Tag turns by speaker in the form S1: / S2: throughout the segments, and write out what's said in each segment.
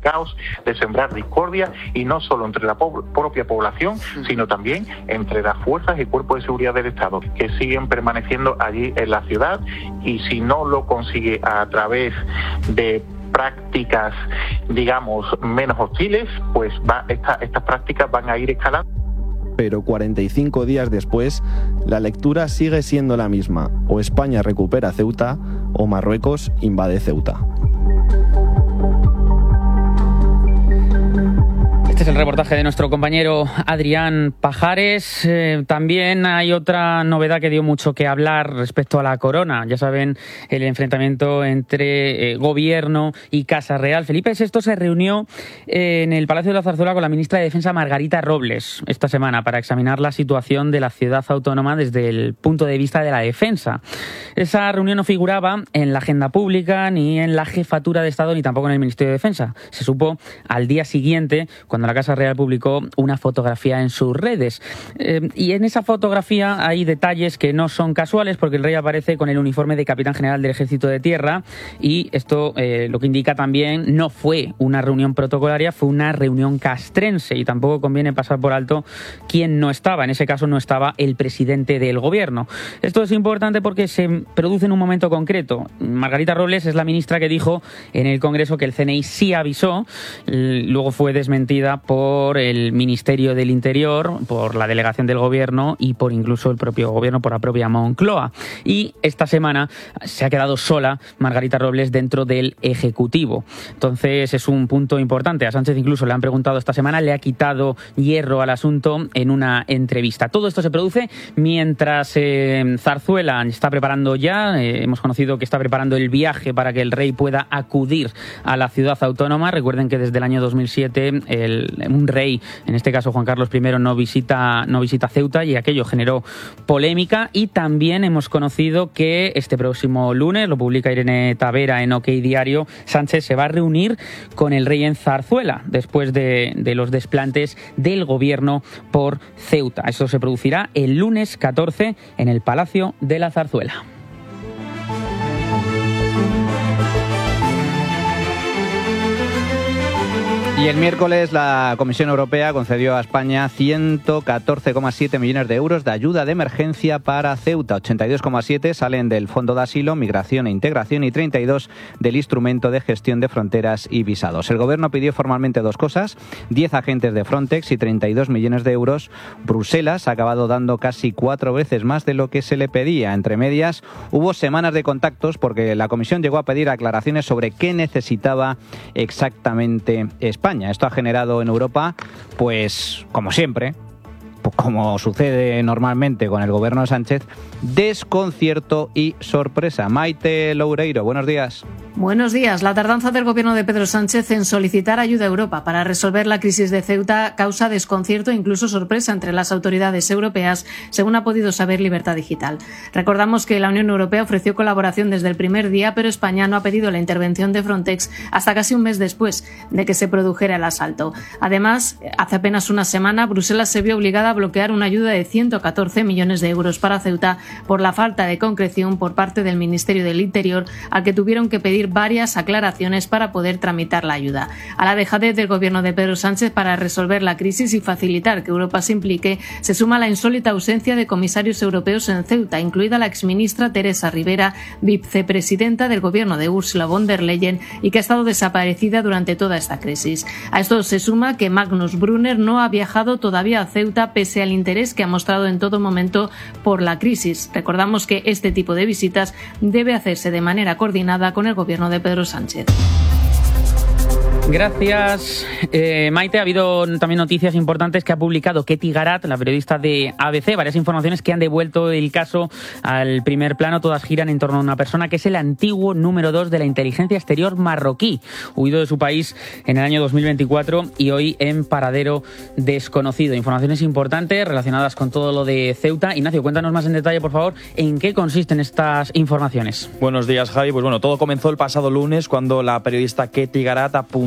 S1: caos, de sembrar discordia, y no solo entre la propia población, sino también entre las fuerzas y cuerpos de seguridad del Estado, que siguen permaneciendo allí en la ciudad, y si no lo consigue a través de prácticas, digamos, menos hostiles, pues estas prácticas van a ir escalando.
S2: Pero 45 días después, la lectura sigue siendo la misma: o España recupera Ceuta o Marruecos invade Ceuta.
S3: Este es el reportaje de nuestro compañero Adrián Pajares. También hay otra novedad que dio mucho que hablar respecto a la corona. Ya saben, el enfrentamiento entre Gobierno y Casa Real. Felipe VI se reunió en el Palacio de la Zarzuela con la ministra de Defensa, Margarita Robles, esta semana, para examinar la situación de la ciudad autónoma desde el punto de vista de la defensa. Esa reunión no figuraba en la agenda pública, ni en la jefatura de Estado, ni tampoco en el Ministerio de Defensa. Se supo al día siguiente, cuando la Casa Real publicó una fotografía en sus redes. Y en esa fotografía hay detalles que no son casuales, porque el rey aparece con el uniforme de capitán general del Ejército de Tierra, y esto lo que indica también no fue una reunión protocolaria, fue una reunión castrense, y tampoco conviene pasar por alto quién no estaba. En ese caso no estaba el presidente del Gobierno. Esto es importante porque se produce en un momento concreto. Margarita Robles es la ministra que dijo en el Congreso que el CNI sí avisó, luego fue desmentida por el Ministerio del Interior, por la delegación del Gobierno y por incluso el propio Gobierno, por la propia Moncloa. Y esta semana se ha quedado sola Margarita Robles dentro del Ejecutivo. Entonces es un punto importante. A Sánchez incluso le han preguntado esta semana, le ha quitado hierro al asunto en una entrevista. Todo esto se produce mientras Zarzuela está preparando ya, hemos conocido que está preparando el viaje para que el rey pueda acudir a la ciudad autónoma. Recuerden que desde el año 2007 un rey, en este caso Juan Carlos I, no visita Ceuta, y aquello generó polémica. Y también hemos conocido que este próximo lunes, lo publica Irene Tavera en OK Diario, Sánchez se va a reunir con el rey en Zarzuela después de los desplantes del Gobierno por Ceuta. Eso se producirá el lunes 14 en el Palacio de la Zarzuela.
S4: Y el miércoles la Comisión Europea concedió a España 114,7 millones de euros de ayuda de emergencia para Ceuta. 82,7 salen del Fondo de Asilo, Migración e Integración y 32 del Instrumento de Gestión de Fronteras y Visados. El Gobierno pidió formalmente dos cosas: 10 agentes de Frontex y 32 millones de euros. Bruselas ha acabado dando casi 4 veces más de lo que se le pedía. Entre medias, hubo semanas de contactos porque la Comisión llegó a pedir aclaraciones sobre qué necesitaba exactamente España. Esto ha generado en Europa, pues como siempre, como sucede normalmente con el Gobierno de Sánchez, desconcierto y sorpresa. Maite Loureiro, buenos días.
S5: Buenos días. La tardanza del Gobierno de Pedro Sánchez en solicitar ayuda a Europa para resolver la crisis de Ceuta causa desconcierto e incluso sorpresa entre las autoridades europeas, según ha podido saber Libertad Digital. Recordamos que la Unión Europea ofreció colaboración desde el primer día, pero España no ha pedido la intervención de Frontex hasta casi un mes después de que se produjera el asalto. Además, hace apenas una semana, Bruselas se vio obligada a bloquear una ayuda de 114 millones de euros para Ceuta por la falta de concreción por parte del Ministerio del Interior, al que tuvieron que pedir varias aclaraciones para poder tramitar la ayuda. A la dejadez del Gobierno de Pedro Sánchez para resolver la crisis y facilitar que Europa se implique, se suma la insólita ausencia de comisarios europeos en Ceuta, incluida la exministra Teresa Rivera, vicepresidenta del Gobierno de Ursula von der Leyen, y que ha estado desaparecida durante toda esta crisis. A esto se suma que Magnus Brunner no ha viajado todavía a Ceuta pese al interés que ha mostrado en todo momento por la crisis. Recordamos que este tipo de visitas debe hacerse de manera coordinada con el Gobierno de Pedro Sánchez.
S3: Gracias, Maite. Ha habido también noticias importantes que ha publicado Ketty Garat, la periodista de ABC, varias informaciones que han devuelto el caso al primer plano. Todas giran en torno a una persona que es el antiguo número 2 de la inteligencia exterior marroquí, huido de su país en el año 2024 y hoy en paradero desconocido. Informaciones importantes relacionadas con todo lo de Ceuta. Ignacio, cuéntanos más en detalle, por favor, en qué consisten estas informaciones.
S6: Buenos días, Javi. Pues bueno, todo comenzó el pasado lunes cuando la periodista Ketty Garat apuntó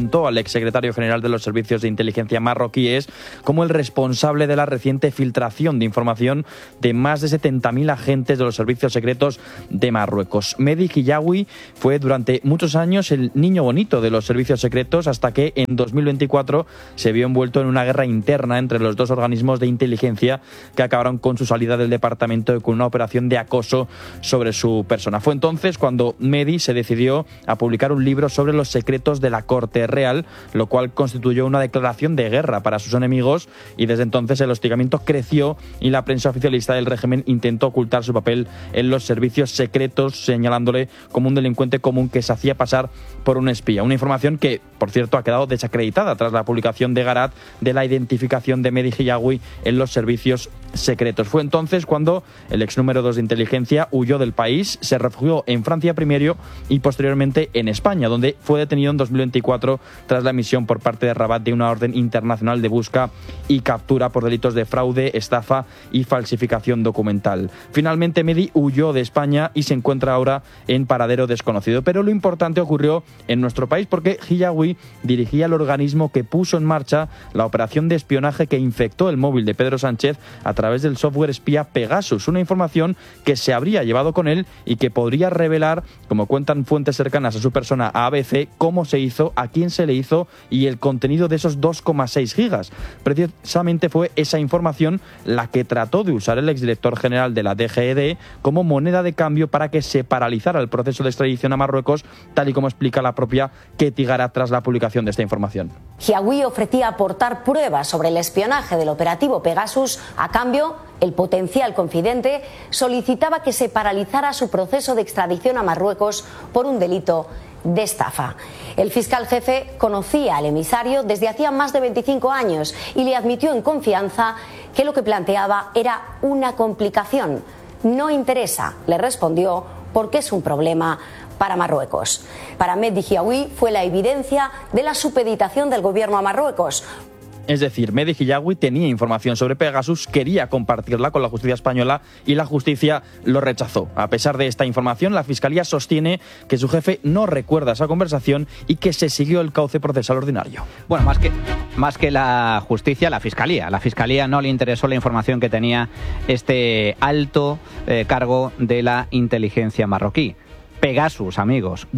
S6: apuntó al exsecretario general de los servicios de inteligencia marroquíes como el responsable de la reciente filtración de información de más de 70.000 agentes de los servicios secretos de Marruecos. Mehdi Hijawi fue durante muchos años el niño bonito de los servicios secretos hasta que en 2024 se vio envuelto en una guerra interna entre los dos organismos de inteligencia que acabaron con su salida del departamento y con una operación de acoso sobre su persona. Fue entonces cuando Mehdi se decidió a publicar un libro sobre los secretos de la corte real, lo cual constituyó una declaración de guerra para sus enemigos, y desde entonces el hostigamiento creció y la prensa oficialista del régimen intentó ocultar su papel en los servicios secretos, señalándole como un delincuente común que se hacía pasar por un espía. Una información que, por cierto, ha quedado desacreditada tras la publicación de Garat de la identificación de Mehdi Hijawi en los servicios secretos. Fue entonces cuando el ex número 2 de inteligencia huyó del país, se refugió en Francia primero y posteriormente en España, donde fue detenido en 2024 tras la emisión por parte de Rabat de una orden internacional de busca y captura por delitos de fraude, estafa y falsificación documental. Finalmente Mehdi huyó de España y se encuentra ahora en paradero desconocido. Pero lo importante ocurrió en nuestro país porque Hijawi dirigía el organismo que puso en marcha la operación de espionaje que infectó el móvil de Pedro Sánchez a través del software espía Pegasus, una información que se habría llevado con él y que podría revelar, como cuentan fuentes cercanas a su persona, a ABC, cómo se hizo, a quién se le hizo y el contenido de esos 2,6 gigas. Precisamente fue esa información la que trató de usar el exdirector general de la DGED como moneda de cambio para que se paralizara el proceso de extradición a Marruecos, tal y como explica la propia Ketty Garat tras la publicación de esta información.
S7: Hijawi ofrecía aportar pruebas sobre el espionaje del operativo Pegasus. A cambio, el potencial confidente solicitaba que se paralizara su proceso de extradición a Marruecos por un delito de estafa. El fiscal jefe conocía al emisario desde hacía más de 25 años y le admitió en confianza que lo que planteaba era una complicación. No interesa, le respondió, porque es un problema para Marruecos. Para Mehdi Hijawi fue la evidencia de la supeditación del gobierno a Marruecos.
S6: Es decir, Mehdi Hijawi tenía información sobre Pegasus, quería compartirla con la justicia española y la justicia lo rechazó. A pesar de esta información, la Fiscalía sostiene que su jefe no recuerda esa conversación y que se siguió el cauce procesal ordinario.
S4: Bueno, más que la justicia, la Fiscalía. La Fiscalía no le interesó la información que tenía este alto cargo de la inteligencia marroquí. Pegasus, amigos,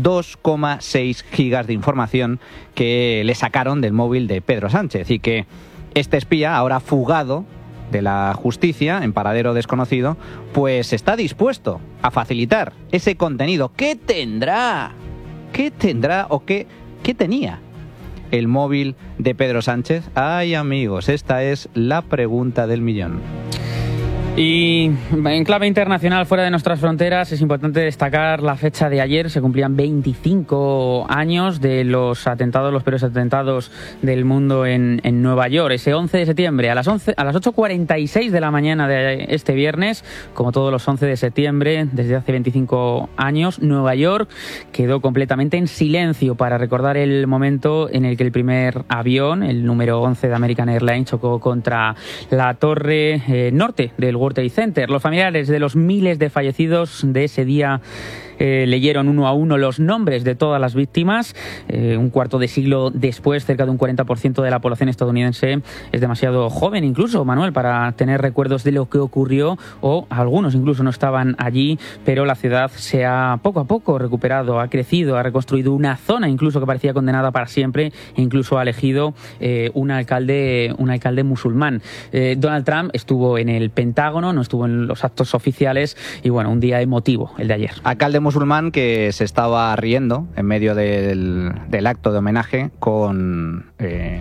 S4: 2,6 gigas de información que le sacaron del móvil de Pedro Sánchez y que este espía, ahora fugado de la justicia, en paradero desconocido, pues está dispuesto a facilitar ese contenido. ¿Qué tendrá? ¿Qué tendrá o qué tenía el móvil de Pedro Sánchez? Ay, amigos, esta es la pregunta del millón.
S3: Y en clave internacional, fuera de nuestras fronteras, es importante destacar la fecha de ayer. Se cumplían 25 años de los atentados, los peores atentados del mundo en Nueva York. Ese 11 de septiembre, a las 8:46 de la mañana de este viernes, como todos los 11 de septiembre, desde hace 25 años, Nueva York quedó completamente en silencio para recordar el momento en el que el primer avión, el número 11 de American Airlines, chocó contra la torre norte del World Trade Center. Los familiares de los miles de fallecidos de ese día leyeron uno a uno los nombres de todas las víctimas. Un cuarto de siglo después, cerca de un 40% de la población estadounidense es demasiado joven, incluso, Manuel, para tener recuerdos de lo que ocurrió, o algunos incluso no estaban allí, pero la ciudad se ha poco a poco recuperado, ha crecido, ha reconstruido una zona incluso que parecía condenada para siempre, e incluso ha elegido un alcalde musulmán. Donald Trump estuvo en el Pentágono, no estuvo en los actos oficiales, y bueno, un día emotivo el de ayer.
S4: Alcalde musulmán que se estaba riendo en medio del acto de homenaje con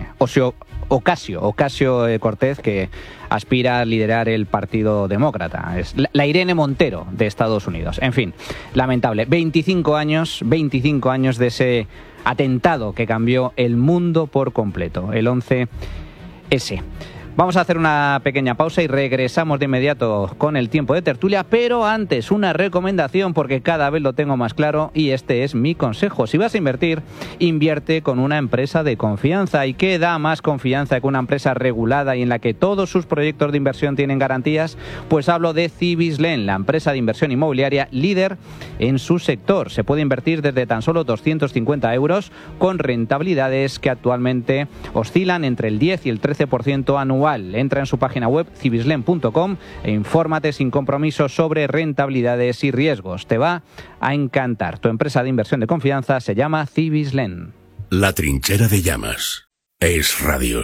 S4: Ocasio Cortez, que aspira a liderar el Partido Demócrata. Es la Irene Montero de Estados Unidos. En fin, lamentable. 25 años de ese atentado que cambió el mundo por completo, el 11S. Vamos a hacer una pequeña pausa y regresamos de inmediato con el tiempo de tertulia, pero antes una recomendación porque cada vez lo tengo más claro y este es mi consejo. Si vas a invertir, invierte con una empresa de confianza. ¿Y qué da más confianza que una empresa regulada y en la que todos sus proyectos de inversión tienen garantías? Pues hablo de Cibislen, la empresa de inversión inmobiliaria líder en su sector. Se puede invertir desde tan solo 250 euros con rentabilidades que actualmente oscilan entre el 10 y el 13% anual. Entra en su página web cibislen.com e infórmate sin compromiso sobre rentabilidades y riesgos. Te va a encantar. Tu empresa de inversión de confianza se llama Cibislen.
S8: La trinchera de llamas es radio.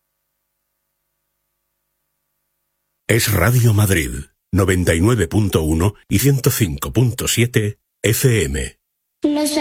S8: Es Radio Madrid, 99.1 y 105.7 FM.